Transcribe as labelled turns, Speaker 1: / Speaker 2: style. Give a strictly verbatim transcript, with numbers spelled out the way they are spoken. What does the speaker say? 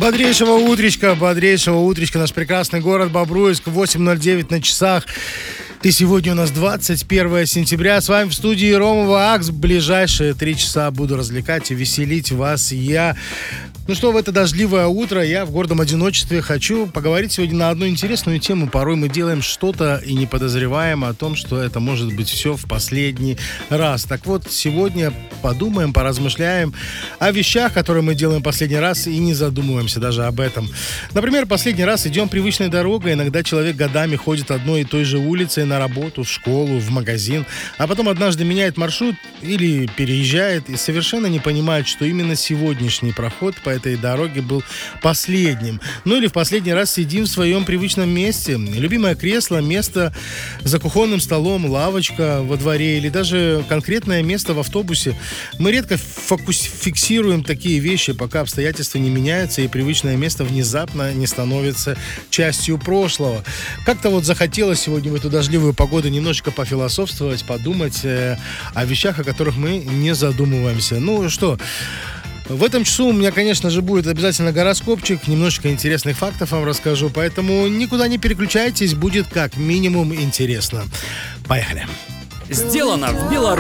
Speaker 1: Бодрейшего утречка, бодрейшего утречка, наш прекрасный город Бобруйск, восемь ноль девять на часах. И сегодня у нас двадцать первое сентября. С вами в студии Ромова Акс. В ближайшие три часа буду развлекать и веселить вас я. Ну что, в это дождливое утро я в гордом одиночестве хочу поговорить сегодня на одну интересную тему. Порой мы делаем что-то и не подозреваем о том, что это может быть все в последний раз. Так вот, сегодня подумаем, поразмышляем о вещах, которые мы делаем последний раз, и не задумываемся даже об этом. Например, последний раз идем привычной дорогой. Иногда человек годами ходит одной и той же улицей на работу, в школу, в магазин, а потом однажды меняет маршрут или переезжает и совершенно не понимает, что именно сегодняшний проход по этой дороге был последним. Ну или в последний раз сидим в своем привычном месте. Любимое кресло, место за кухонным столом, лавочка во дворе или даже конкретное место в автобусе. Мы редко фокус, фиксируем такие вещи, пока обстоятельства не меняются и привычное место внезапно не становится частью прошлого. Как-то вот захотелось сегодня в эту дождливую погоду немножечко пофилософствовать, подумать э, о вещах, о которых мы не задумываемся. Ну что, в этом часу у меня, конечно же, будет обязательно гороскопчик, немножечко интересных фактов вам расскажу, поэтому никуда не переключайтесь, будет как минимум интересно. Поехали.
Speaker 2: Сделано в Беларуси.